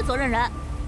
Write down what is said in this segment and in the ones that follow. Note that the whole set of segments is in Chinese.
责任人。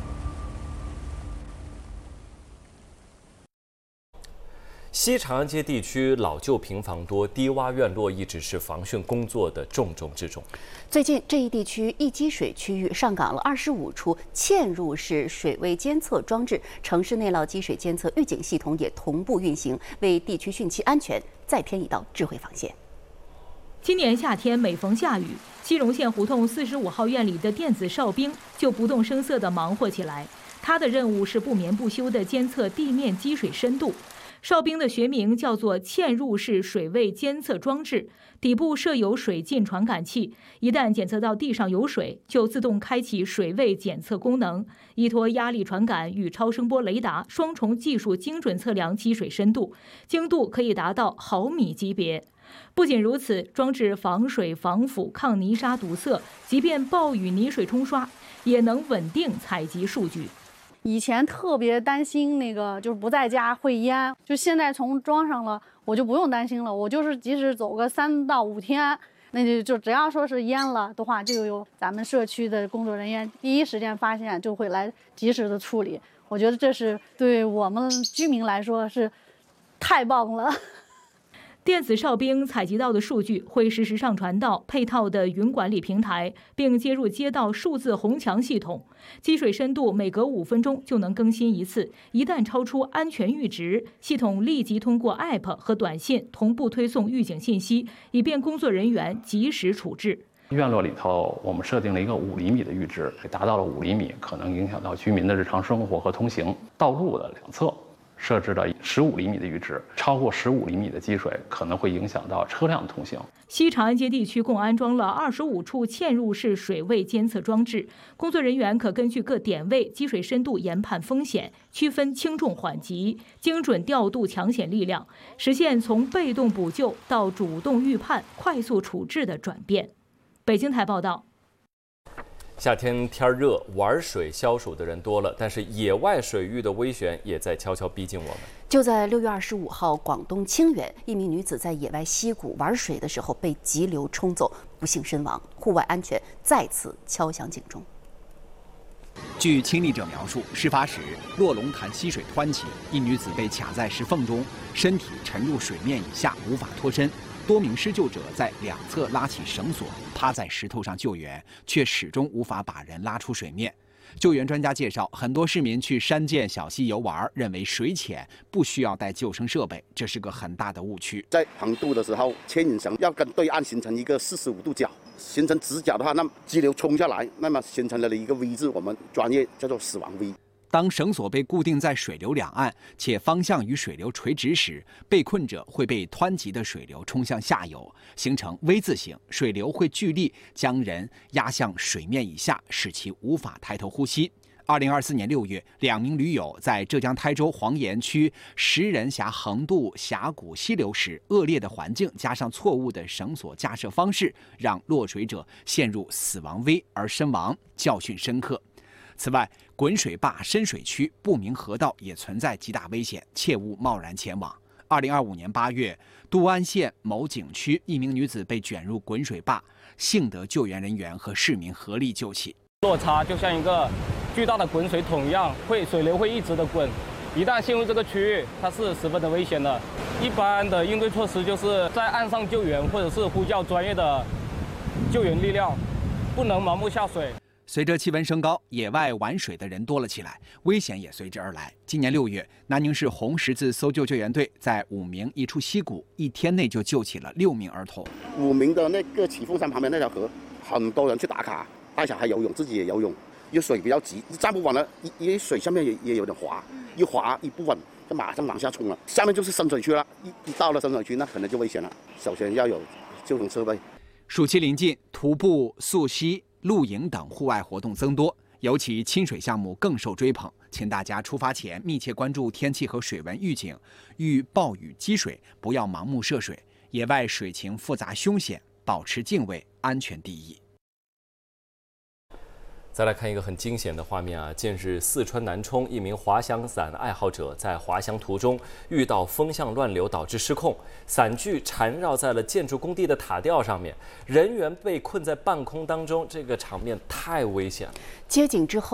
西长安街地区老旧平房多，低洼院落一直是防汛工作的重中之重。 最近这一地区易积水区域上岗了25处嵌入式水位监测装置，城市内涝积水监测预警系统也同步运行，为地区汛期安全再添一道智慧防线。 今年夏天每逢下雨，西荣县胡同45号院里的电子哨兵就不动声色地忙活起来。他的任务是不眠不休地监测地面积水深度。哨兵的学名叫做嵌入式水位监测装置，底部设有水浸传感器，一旦检测到地上有水，就自动开启水位检测功能，依托压力传感与超声波雷达双重技术精准测量积水深度，精度可以达到毫米级别。不仅如此，装置防水、防腐、抗泥沙堵塞，即便暴雨泥水冲刷，也能稳定采集数据。 以前特别担心那个就是不在家会淹，就现在从装上了，我就不用担心了。我就是即使走个3到5天，那就只要说是淹了的话，就有咱们社区的工作人员第一时间发现，就会来及时的处理。我觉得这是对我们居民来说是太棒了。 电子哨兵采集到的数据会实时上传到配套的云管理平台，并接入街道数字红墙系统。积水深度每隔5分钟就能更新一次，一旦超出安全阈值，系统立即通过 App 和短信同步推送预警信息，以便工作人员及时处置。 院落里头，我们设定了一个5厘米的阈值，达到了5厘米，可能影响到居民的日常生活和通行。道路的两侧设置了15厘米的阈值，超过15厘米的积水可能会影响到车辆通行。 西长安街地区共安装了25处嵌入式水位监测装置，工作人员可根据各点位积水深度研判风险，区分轻重缓急，精准调度抢险力量，实现从被动补救到主动预判、快速处置的转变。北京台报道。 夏天天热，玩水消暑的人多了，但是野外水域的危险也在悄悄逼近我们。 就在6月25号，广东清远，一名女子在野外溪谷玩水的时候被急流冲走，不幸身亡，户外安全再次敲响警钟。 据亲历者描述，事发时洛龙潭溪水湍急，一女子被卡在石缝中，身体沉入水面以下，无法脱身。多名施救者在两侧拉起绳索，趴在石头上救援，却始终无法把人拉出水面。救援专家介绍，很多市民去山涧小溪游玩，认为水浅不需要带救生设备，这是个很大的误区。 在横渡的时候，牵引绳要跟对岸形成一个45度角，形成直角的话，那激流冲下来，那么形成了一个 V 字，我们专业叫做死亡 V。 当绳索被固定在水流两岸，且方向与水流垂直时，被困者会被湍急的水流冲向下游，形成 V 字形，水流会聚力将人压向水面以下，使其无法抬头呼吸。2024年6月，2名驴友在浙江台州黄岩区石人峡横渡峡谷溪流时，恶劣的环境加上错误的绳索架设方式，让落水者陷入死亡 V 而身亡，教训深刻。此外，滚水坝深水区不明河道也存在极大危险，切勿贸然前往。2025年8月，都安县某景区一名女子被卷入滚水坝，幸得救援人员和市民合力救起。 落差就像一个巨大的滚水桶一样，水流会一直的滚，一旦陷入这个区域，它是十分的危险的。一般的应对措施就是在岸上救援，或者是呼叫专业的救援力量，不能盲目下水。 随着气温升高，野外玩水的人多了起来，危险也随之而来。今年6月，南宁市红十字搜救救援队在武鸣一处溪谷，一天内就救起了6名儿童。 武鸣的那个启凤山旁边那条河，很多人去打卡，带小孩游泳，自己也游泳，因为水比较急，站不稳了，因为水下面也有点滑，一滑一不稳，就马上往下冲了。下面就是深水区了，一到了深水区，那可能就危险了。首先要有救生设备。 暑期临近，徒步、溯溪、露营等户外活动增多，尤其亲水项目更受追捧。请大家出发前密切关注天气和水文预警，遇暴雨积水不要盲目涉水。野外水情复杂凶险，保持敬畏，安全第一。 再来看一个很惊险的画面啊！近日，四川南充一名滑翔伞爱好者在滑翔途中遇到风向乱流，导致失控，伞具缠绕在了建筑工地的塔吊上面，人员被困在半空当中，这个场面太危险了。 接警之后。